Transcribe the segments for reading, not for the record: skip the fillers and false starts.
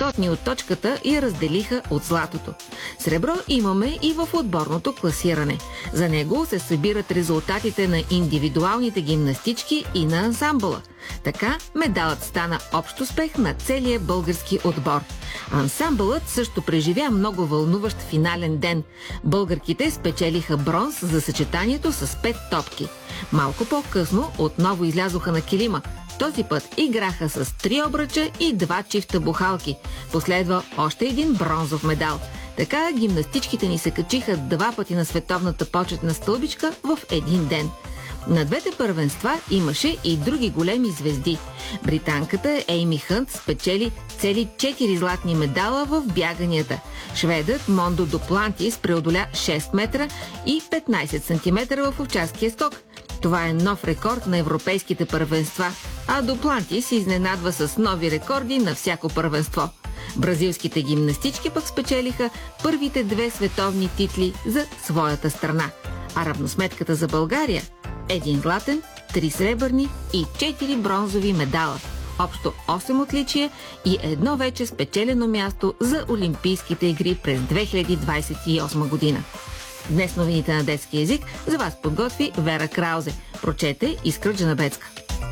страхотни от точката я разделиха от златото. Сребро имаме и в отборното класиране. За него се събират резултатите на индивидуалните гимнастички и на ансамбъла. Така медалът стана общ успех на целия български отбор. Ансамбълът също преживя много вълнуващ финален ден. Българките спечелиха бронз за съчетанието с 5 топки. Малко по-късно отново излязоха на килима. Този път играха с 3 обръча и 2 чифта бухалки. Последва още един бронзов медал. Така гимнастичките ни се качиха 2 пъти на световната почетна стълбичка в един ден. На двете първенства имаше и други големи звезди. Британката Ейми Хънт спечели цели 4 златни медала в бяганията. Шведът Мондо Дуплантис преодоля 6 метра и 15 см в овчарския скок. Това е нов рекорд на европейските първенства, а Дуплантис изненадва с нови рекорди на всяко първенство. Бразилските гимнастички пък спечелиха първите 2 световни титли за своята страна. А равносметката за България – 1 златен, 3 сребърни и 4 бронзови медала. Общо 8 отличия и едно вече спечелено място за Олимпийските игри през 2028 година. Днес новините на детски език за вас подготви Вера Краузе. Прочете Искра Джанабецка.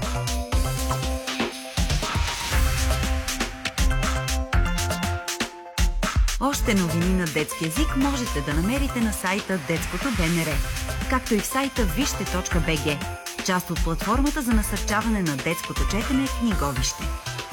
Още новини на детски език можете да намерите на сайта Детското БНР, както и в сайта вижте.бг, част от платформата за насърчаване на детското четене Книговище.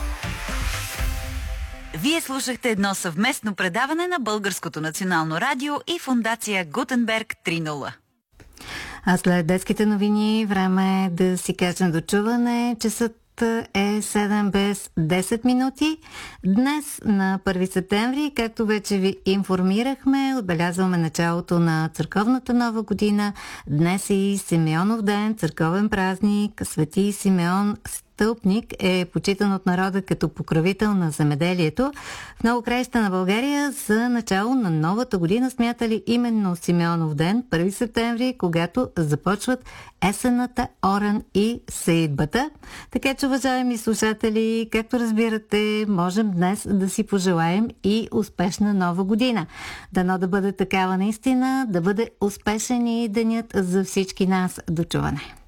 Вие слушахте едно съвместно предаване на Българското национално радио и фондация Гутенберг 3.0. А след детските новини време е да си кажем до чуване. Часът е 7 без 10 минути. Днес на 1 септември, както вече ви информирахме, отбелязваме началото на църковната нова година. Днес е и Симеонов ден, църковен празник. Свети Симеон Стълпник е почитан от народа като покровител на земеделието. В много краища на България за начало на новата година смятали именно Симеонов ден, 1 септември, когато започват есенната оран и сеитбата. Така че, уважаеми слушатели, както разбирате, можем днес да си пожелаем и успешна нова година. Дано да бъде такава наистина, да бъде успешен и денят за всички нас. До чуване!